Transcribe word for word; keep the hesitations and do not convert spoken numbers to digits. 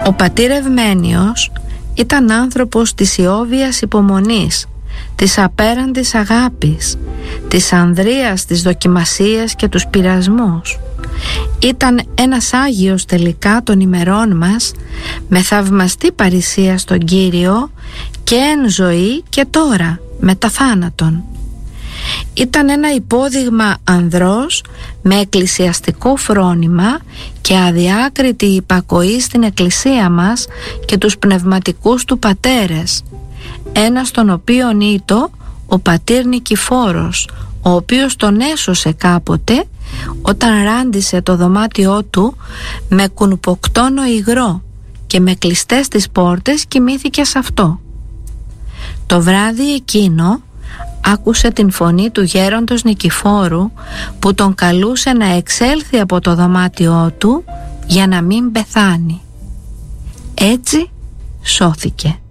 Ο πατήρ Ευμένιος ήταν άνθρωπος της ιόβιας υπομονής, της απέραντης αγάπης, της ανδρείας, της δοκιμασίας και τους πειρασμούς. Ήταν ένας Άγιος τελικά των ημερών μας, με θαυμαστή παρησία στον Κύριο και εν ζωή και τώρα μετά θάνατον. Ήταν ένα υπόδειγμα ανδρός με εκκλησιαστικό φρόνημα και αδιάκριτη υπακοή στην εκκλησία μας και τους πνευματικούς του πατέρες, ένας τον οποίον ήτο ο πατήρ Νικηφόρος, ο οποίος τον έσωσε κάποτε όταν ράντισε το δωμάτιό του με κουνποκτόνο υγρό και με κλειστές τις πόρτες κοιμήθηκε σε αυτό. Το βράδυ εκείνο άκουσε την φωνή του γέροντος Νικηφόρου που τον καλούσε να εξέλθει από το δωμάτιό του για να μην πεθάνει. Έτσι σώθηκε.